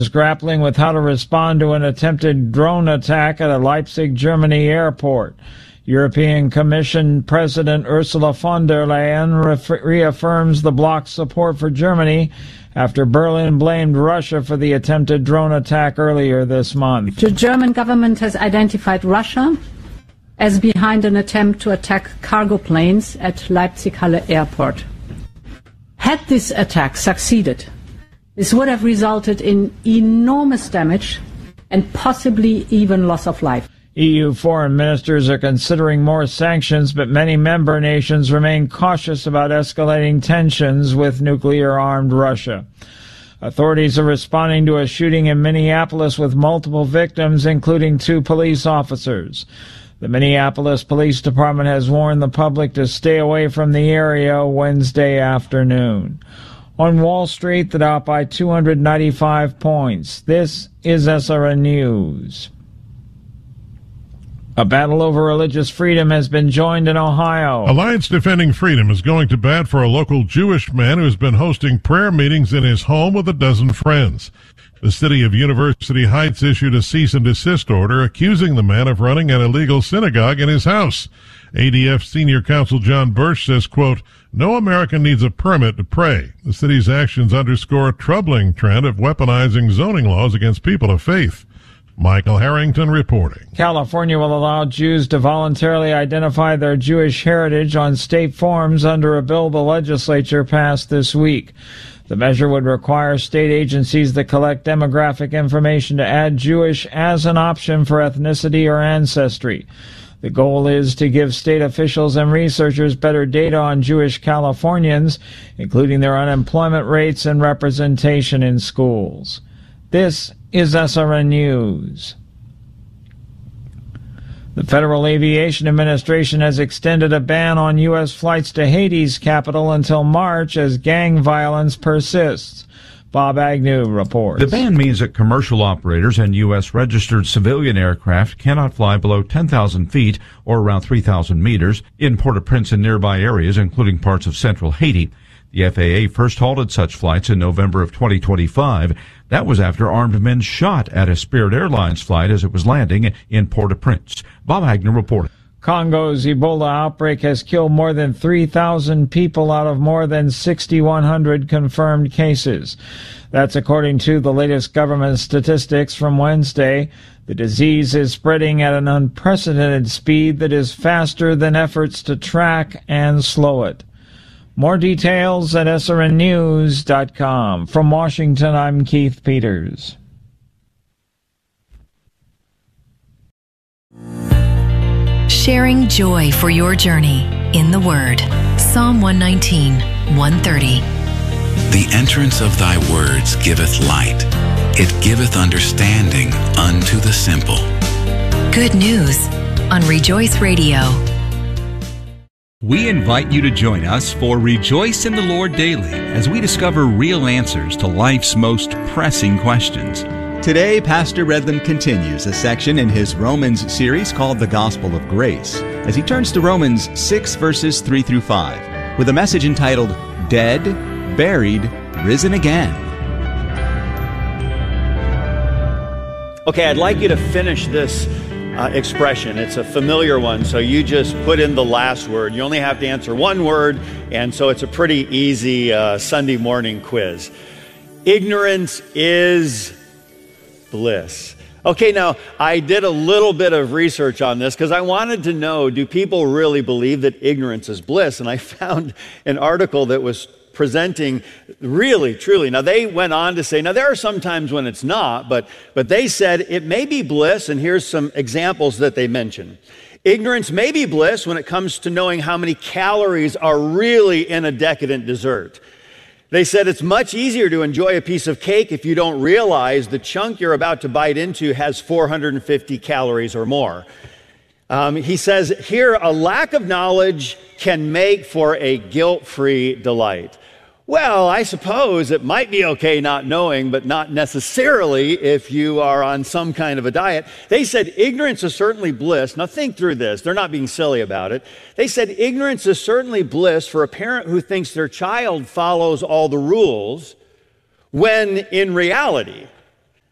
is grappling with how to respond to an attempted drone attack at a Leipzig, Germany airport. European Commission President Ursula von der Leyen reaffirms the bloc's support for Germany after Berlin blamed Russia for the attempted drone attack earlier this month. The German government has identified Russia as behind an attempt to attack cargo planes at Leipzig-Halle Airport. Had this attack succeeded, this would have resulted in enormous damage and possibly even loss of life. EU foreign ministers are considering more sanctions, but many member nations remain cautious about escalating tensions with nuclear-armed Russia. Authorities are responding to a shooting in Minneapolis with multiple victims, including 2 police officers. The Minneapolis Police Department has warned the public to stay away from the area Wednesday afternoon. On Wall Street, the Dow by 295 points. This is SRN News. A battle over religious freedom has been joined in Ohio. Alliance Defending Freedom is going to bat for a local Jewish man who has been hosting prayer meetings in his home with a dozen friends. The city of University Heights issued a cease and desist order accusing the man of running an illegal synagogue in his house. ADF Senior Counsel John Birch says, quote, "No American needs a permit to pray. The city's actions underscore a troubling trend of weaponizing zoning laws against people of faith." Michael Harrington reporting. California will allow Jews to voluntarily identify their Jewish heritage on state forms under a bill the legislature passed this week. The measure would require state agencies that collect demographic information to add Jewish as an option for ethnicity or ancestry. The goal is to give state officials and researchers better data on Jewish Californians, including their unemployment rates and representation in schools. This is SRN News. The Federal Aviation Administration has extended a ban on U.S. flights to Haiti's capital until March as gang violence persists. Bob Agnew reports. The ban means that commercial operators and U.S. registered civilian aircraft cannot fly below 10,000 feet or around 3,000 meters in Port-au-Prince and nearby areas, including parts of central Haiti. The FAA first halted such flights in November of 2025. That was after armed men shot at a Spirit Airlines flight as it was landing in Port-au-Prince. Bob Agnew reported. Congo's Ebola outbreak has killed more than 3,000 people out of more than 6,100 confirmed cases. That's according to the latest government statistics from Wednesday. The disease is spreading at an unprecedented speed that is faster than efforts to track and slow it. More details at srnnews.com. From Washington, I'm Keith Peters. Sharing joy for your journey in the Word. Psalm 119, 130. The entrance of thy words giveth light. It giveth understanding unto the simple. Good news on Rejoice Radio. We invite you to join us for Rejoice in the Lord Daily as we discover real answers to life's most pressing questions. Today, Pastor Redland continues a section in his Romans series called The Gospel of Grace as he turns to Romans 6 verses 3 through 5 with a message entitled, Dead, Buried, Risen Again. Okay, I'd like you to finish this expression. It's a familiar one, so you just put in the last word. You only have to answer one word, and so it's a pretty easy Sunday morning quiz. Ignorance is bliss. Okay, now, I did a little bit of research on this because I wanted to know, do people really believe that ignorance is bliss? And I found an article that was presenting really, truly. Now, they went on to say, now, there are some times when it's not, but they said it may be bliss, and here's some examples that they mentioned. Ignorance may be bliss when it comes to knowing how many calories are really in a decadent dessert. They said it's much easier to enjoy a piece of cake if you don't realize the chunk you're about to bite into has 450 calories or more. He says, here, a lack of knowledge can make for a guilt-free delight. Well, I suppose it might be okay not knowing, but not necessarily if you are on some kind of a diet. They said ignorance is certainly bliss. Now think through this. They're not being silly about it. They said ignorance is certainly bliss for a parent who thinks their child follows all the rules, when in reality,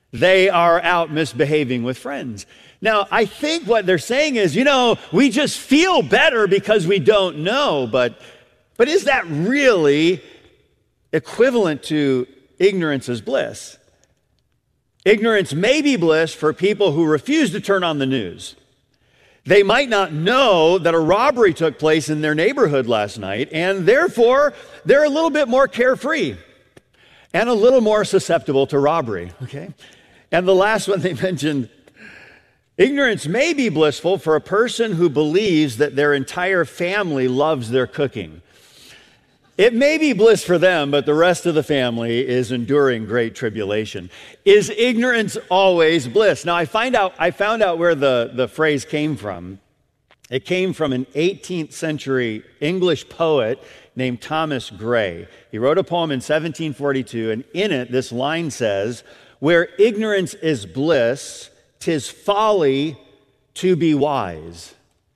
They are out misbehaving with friends. Now, I think what they're saying is, we just feel better because we don't know, but is that really equivalent to ignorance is bliss? Ignorance may be bliss for people who refuse to turn on the news. They might not know that a robbery took place in their neighborhood last night, and therefore they're a little bit more carefree and a little more susceptible to robbery, okay? And the last one they mentioned, ignorance may be blissful for a person who believes that their entire family loves their cooking. It may be bliss for them, but the rest of the family is enduring great tribulation. Is ignorance always bliss? Now, I found out where the phrase came from. It came from an 18th century English poet named Thomas Gray. He wrote a poem in 1742, and in it, this line says, "Where ignorance is bliss, 'tis folly to be wise."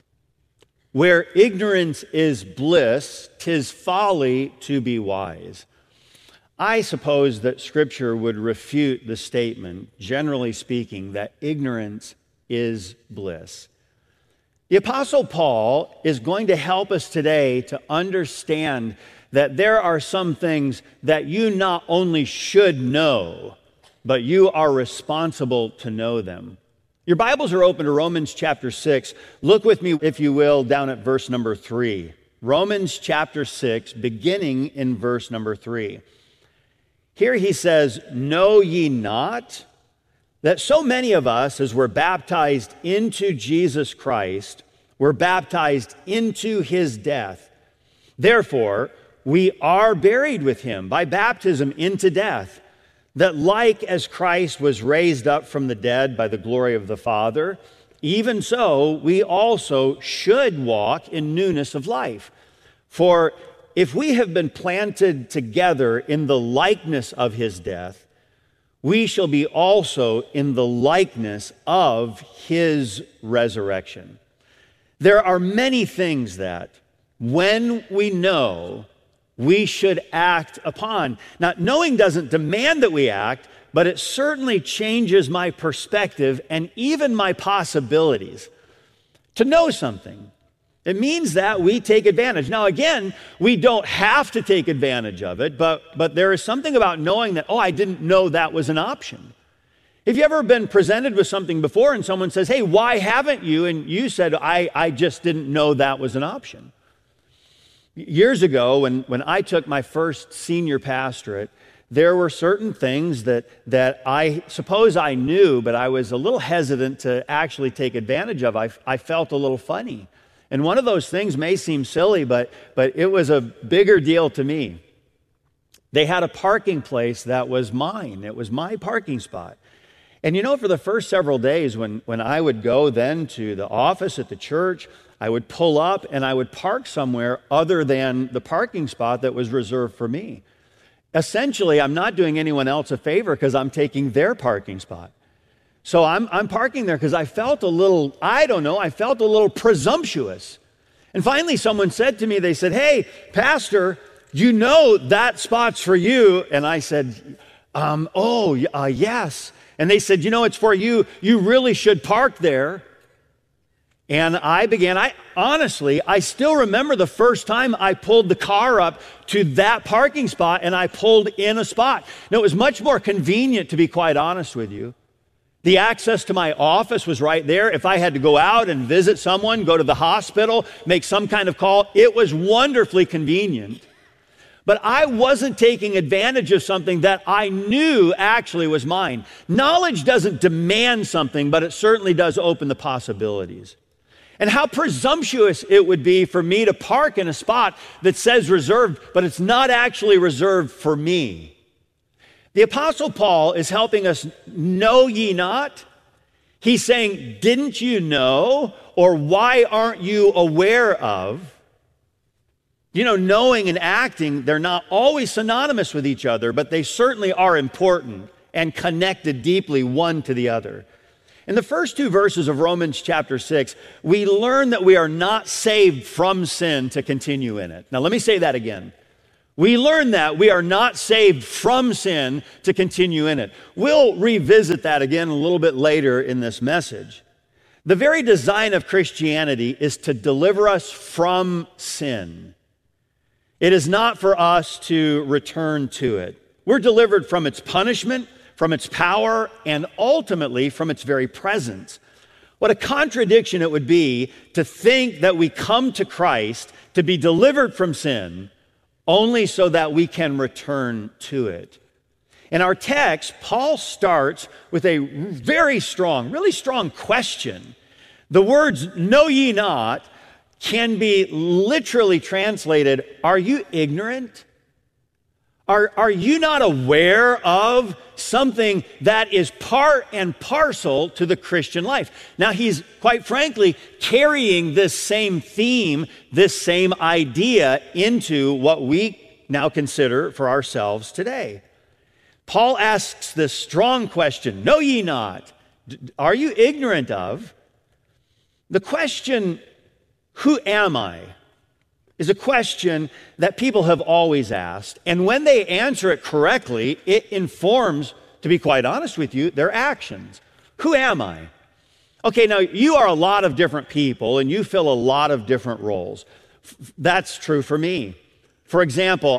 Where ignorance is bliss, 'tis folly to be wise. I suppose that Scripture would refute the statement, generally speaking, that ignorance is bliss. The Apostle Paul is going to help us today to understand that there are some things that you not only should know, but you are responsible to know them. Your Bibles are open to Romans chapter 6. Look with me, if you will, down at verse number 3. Romans chapter 6, beginning in verse number 3. Here he says, "Know ye not that so many of us, as we're baptized into Jesus Christ, were baptized into his death? Therefore, we are buried with him by baptism into death, that like as Christ was raised up from the dead by the glory of the Father, even so we also should walk in newness of life. For if we have been planted together in the likeness of his death, we shall be also in the likeness of his resurrection." There are many things that, when we know, we should act upon. Now, knowing doesn't demand that we act, but it certainly changes my perspective and even my possibilities. To know something, it means that we take advantage. Now, again, we don't have to take advantage of it, but there is something about knowing that, I didn't know that was an option. Have you ever been presented with something before and someone says, "Hey, why haven't you?" And you said, I just didn't know that was an option. Years ago, when I took my first senior pastorate, there were certain things that I suppose I knew, but I was a little hesitant to actually take advantage of. I felt a little funny. And one of those things may seem silly, but it was a bigger deal to me. They had a parking place that was mine. It was my parking spot. And for the first several days when I would go then to the office at the church, I would pull up and I would park somewhere other than the parking spot that was reserved for me. Essentially, I'm not doing anyone else a favor because I'm taking their parking spot. So I'm parking there because I felt a little presumptuous. And finally, someone said to me, they said, "Hey, Pastor, that spot's for you." And I said, yes. And they said, "It's for you. You really should park there." And I still remember the first time I pulled the car up to that parking spot and I pulled in a spot. Now, it was much more convenient, to be quite honest with you. The access to my office was right there. If I had to go out and visit someone, go to the hospital, make some kind of call, it was wonderfully convenient. But I wasn't taking advantage of something that I knew actually was mine. Knowledge doesn't demand something, but it certainly does open the possibilities. And how presumptuous it would be for me to park in a spot that says reserved, but it's not actually reserved for me. The Apostle Paul is helping us know ye not. He's saying, didn't you know? Or why aren't you aware of? Knowing and acting, they're not always synonymous with each other, but they certainly are important and connected deeply one to the other. In the first two verses of Romans chapter 6, we learn that we are not saved from sin to continue in it. Now, let me say that again. We learn that we are not saved from sin to continue in it. We'll revisit that again a little bit later in this message. The very design of Christianity is to deliver us from sin. It is not for us to return to it. We're delivered from its punishment, from its power, and ultimately from its very presence. What a contradiction it would be to think that we come to Christ to be delivered from sin only so that we can return to it. In our text, Paul starts with a very strong, really strong question. The words, "know ye not," can be literally translated, "Are you ignorant? Are you not aware of something that is part and parcel to the Christian life?" Now, he's quite frankly carrying this same theme, this same idea into what we now consider for ourselves today. Paul asks this strong question, "Know ye not? Are you ignorant of?" The question, "Who am I?" is a question that people have always asked. And when they answer it correctly, it informs, to be quite honest with you, their actions. Who am I? Okay, now you are a lot of different people and you fill a lot of different roles. That's true for me. For example,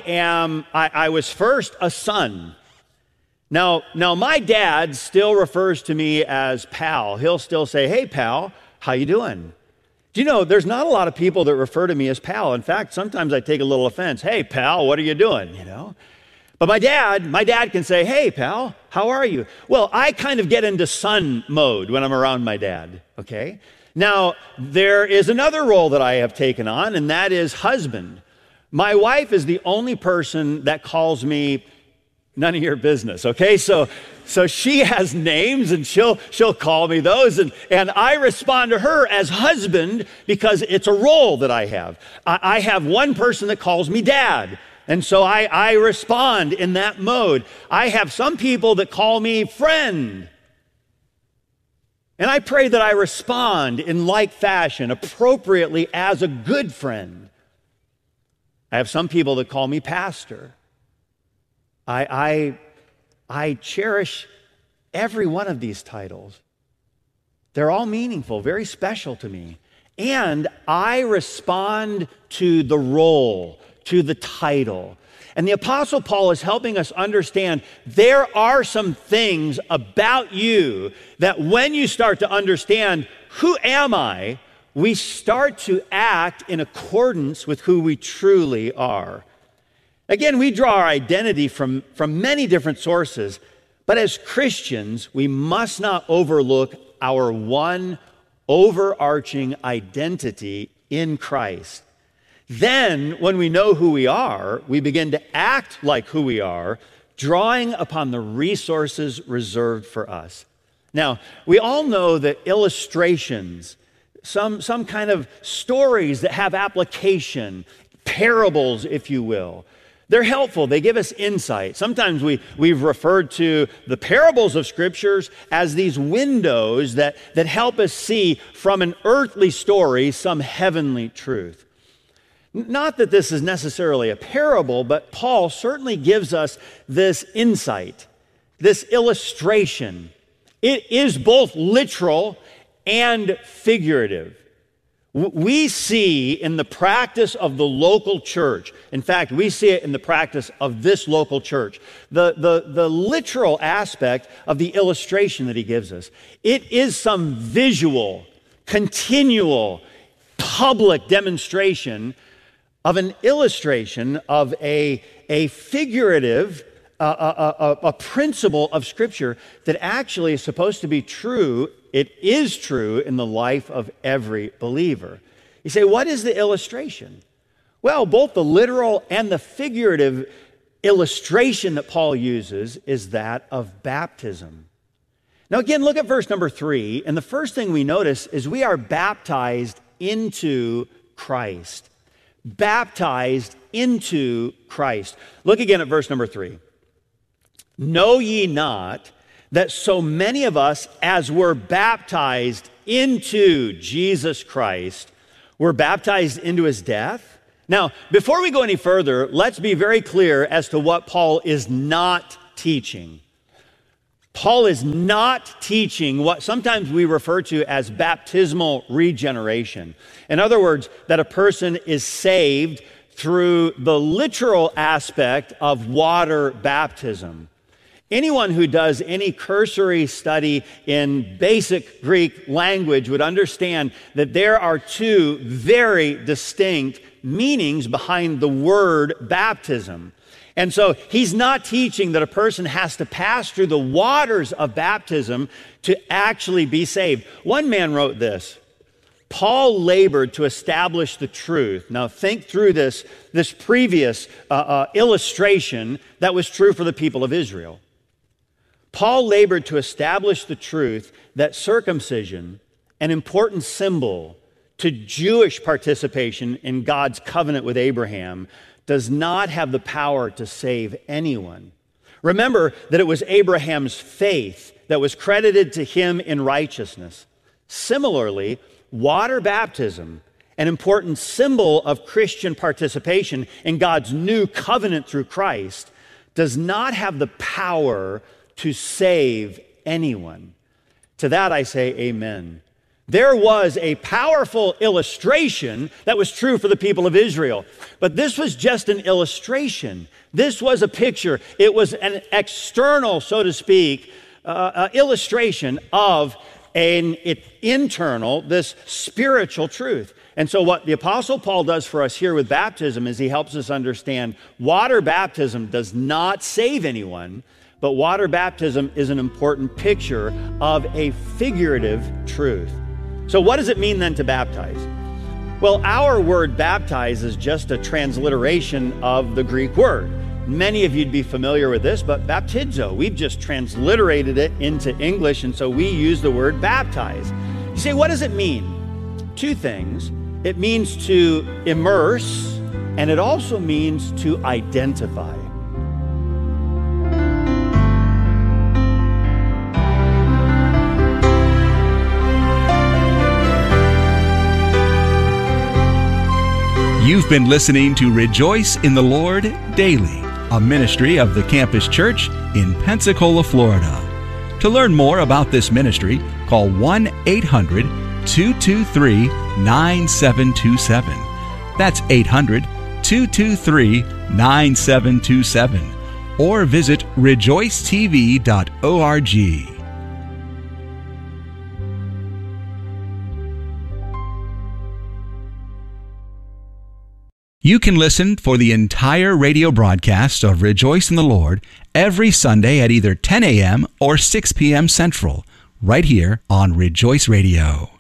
I was first a son. Now my dad still refers to me as pal. He'll still say, "Hey pal, how you doing?" Do you know, there's not a lot of people that refer to me as pal. In fact, sometimes I take a little offense. "Hey, pal, what are you doing?" You know? But my dad can say, "Hey, pal, how are you?" Well, I kind of get into son mode when I'm around my dad, okay? Now, there is another role that I have taken on, and that is husband. My wife is the only person that calls me none of your business, okay? So she has names and she'll call me those and I respond to her as husband because it's a role that I have. I have one person that calls me dad, and so I respond in that mode. I have some people that call me friend, and I pray that I respond in like fashion, appropriately as a good friend. I have some people that call me pastor. I cherish every one of these titles. They're all meaningful, very special to me. And I respond to the role, to the title. And the Apostle Paul is helping us understand there are some things about you that when you start to understand, who am I, we start to act in accordance with who we truly are. Again, we draw our identity from many different sources, but as Christians, we must not overlook our one overarching identity in Christ. Then, when we know who we are, we begin to act like who we are, drawing upon the resources reserved for us. Now, we all know that illustrations, some kind of stories that have application, parables, if you will, they're helpful. They give us insight. Sometimes we've referred to the parables of scriptures as these windows that help us see from an earthly story some heavenly truth. Not that this is necessarily a parable, but Paul certainly gives us this insight, this illustration. It is both literal and figurative. We see in the practice of the local church, in fact, we see it in the practice of this local church, the literal aspect of the illustration that he gives us. It is some visual, continual, public demonstration of an illustration of a figurative, a principle of Scripture that actually is supposed to be true. It is true in the life of every believer. You say, what is the illustration? Well, both the literal and the figurative illustration that Paul uses is that of baptism. Now again, look at verse number 3, and the first thing we notice is we are baptized into Christ. Baptized into Christ. Look again at verse number 3. Know ye not that so many of us, as were baptized into Jesus Christ, were baptized into his death? Now, before we go any further, let's be very clear as to what Paul is not teaching. Paul is not teaching what sometimes we refer to as baptismal regeneration. In other words, that a person is saved through the literal aspect of water baptism. Anyone who does any cursory study in basic Greek language would understand that there are two very distinct meanings behind the word baptism. And so he's not teaching that a person has to pass through the waters of baptism to actually be saved. One man wrote this: Paul labored to establish the truth. Now think through this previous illustration that was true for the people of Israel. Paul labored to establish the truth that circumcision, an important symbol to Jewish participation in God's covenant with Abraham, does not have the power to save anyone. Remember that it was Abraham's faith that was credited to him in righteousness. Similarly, water baptism, an important symbol of Christian participation in God's new covenant through Christ, does not have the power to save anyone. To that I say amen. There was a powerful illustration that was true for the people of Israel, but this was just an illustration. This was a picture. It was an external, so to speak, illustration of an internal, this spiritual truth. And so what the Apostle Paul does for us here with baptism is he helps us understand water baptism does not save anyone, but water baptism is an important picture of a figurative truth. So what does it mean then to baptize? Well, our word baptize is just a transliteration of the Greek word. Many of you'd be familiar with this, but baptizo, we've just transliterated it into English, and so we use the word baptize. You say, what does it mean? Two things. It means to immerse, and it also means to identify. You've been listening to Rejoice in the Lord Daily, a ministry of the Campus Church in Pensacola, Florida. To learn more about this ministry, call 1-800-223-9727. That's 800-223-9727. Or visit rejoicetv.org. You can listen for the entire radio broadcast of Rejoice in the Lord every Sunday at either 10 a.m. or 6 p.m. Central, right here on Rejoice Radio.